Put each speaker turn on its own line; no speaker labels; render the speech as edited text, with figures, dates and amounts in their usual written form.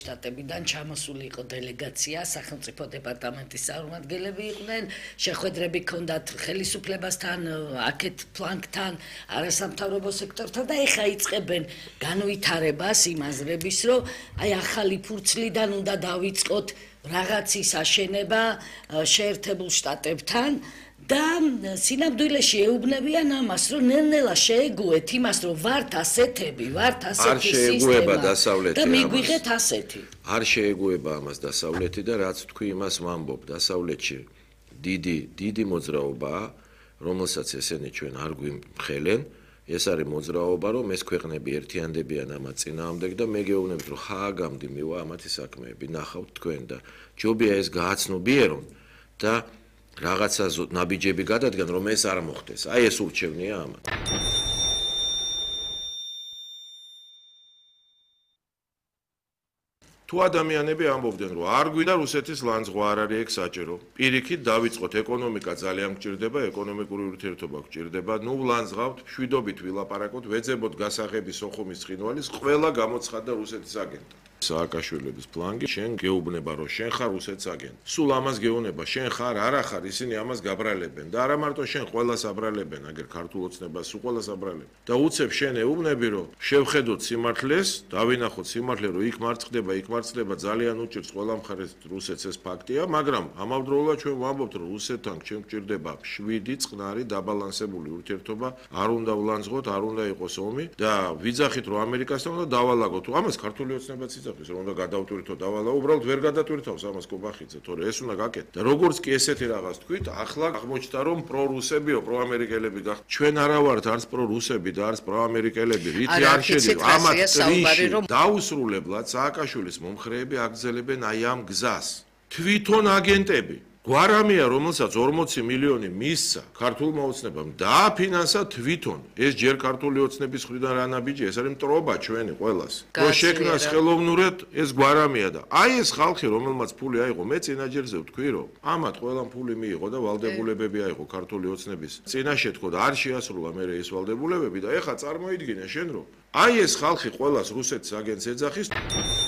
შტატებიდან ჩამოსული იყო დელეგაცია, სახელმწიფო დეპარტამენტის წარმომადგენლები იყვნენ, შეხვედრები ჰქონდათ ხელისუფლებასთან, აქეთ ფლანგთან, არასამთავრობო სექტორთან და ეხა იწყებენ განვითარებას იმ აზრების, რომ აი ახალი ფურცლიდან უნდა დავიწყოთ რაღაცის აშენება შეერთებულ შტატებთან და სინამდვილეში ეუბნებიან ამას, რომ ნელ-ნელა შეეგუეთ იმას, რომ ვართ ასეთები, ვართ ასეთი სისტემა და მიგვიღეთ ასეთი.
არ შეეგუება ამას დასავლეთი და რაც თქვი იმას ვამბობ, დასავლეთში დიდი მოძრაობაა, რომელსაც ესენი ჩვენ არ გვიმხელენ, ეს არის მოძრაობა, რომ ეს ქვეყნები ერთიანდებიან ამათ წინააღმდეგ და მე გეუბნებით, რომ ხააგამდე მივა ამათი საქმეები, ნახავთ თქვენ და ჯობია ეს გააცნობიერონ და რაღაცა ნაბიჯები გადადგან, რომ ეს არ მოხდეს. აი ეს ურჩევნია ამათ. თუ ადამიანები ამბობდნენ, რომ არ გვინდა რუსეთის ლანძღვა არ არის ეგ საჭირო. პირიქით დავიწყოთ ეკონომიკა ძალიან გჭირდება, ეკონომიკური ურთიერთობა გჭირდება. ნუ ვლანძღავთ, შვიდობით ვილაპარაკოთ, ვეძებოთ გასაღების სოხუმის ცხინვალის, ყველა გამოცხადდა რუსეთის აგენტი. სააკაშვილების ფლანგი შენ გეუბნება, რომ შენ ხარ რუსეთის აგენტი. სულ ამას გეუბნება, შენ ხარ, არა ხარ, ისინი ამას გაბრალებენ და არა მარტო შენ ყველას აბრალებენ, აგერ ქართულ ოცნებას სულ ყველას აბრალებენ. და უცებ შენ ეუბნები, რომ შევხედოთ სიმართლეს, დავინახოთ სიმართლე, რომ იქ მარცხდება, იქ მარცხდება, ძალიან უჭირს ყველა მხარეს რუსეთს ეს ფაქტია, მაგრამ ამავდროულად ჩვენ ვამბობთ, რომ რუსეთთან ჩვენ გვჭირდება 7 წყნარი დაბალანსებული ურთიერთობა, არ უნდა ვლანძღოთ, არ უნდა იყოს ომი და ვიძახით, რომ ამერიკასთან უნდა დავალაგოთ. ამას ქართული ოცნებაც რომ უნდა გადავტვირთო დავალა, უბრალოდ ვერ გადატვირთავს ამას კობახიძე, თორე ეს უნდა გაკეთო. და როგორც კი ესეთი რაღაც თქვით, ახლა აღმოჩნდა რომ პრორუსებიო, პროამერიკელები გახთ. ჩვენ არა ვართ არც პრორუსები და არც პროამერიკელები, რითი არ შედი. ამათ ტრიში დაუსრულებლად სააკაშვილის მომხრეები აგზელებენ აი ამ გზას. თვითონ აგენტები გვარამია, რომელსაც 40 მილიონი მისცა ქართულმა ოცნებამ დააფინანსა თვითონ. ეს ჯერ ქართული ოცნების მხრიდან რა ნაბიჯი, ეს არის მტრობა ჩვენი ყველას. რომ შექმნას ხელოვნურად ეს გვარამია და აი ეს ხალხი, რომელმაც ფული აიღო, მე წინაჯერზე ვთქვი, რომ ამათ ყველამ ფული მიიღო და ვალდებულებები აიღო ქართული ოცნების წინაშე თქო და არ შეასრულა მე ეს ვალდებულებები და ეხა წარმოიდგინე შენ რომ აი ეს ხალხი ყველას რუსეთის აგენტს ეძახის.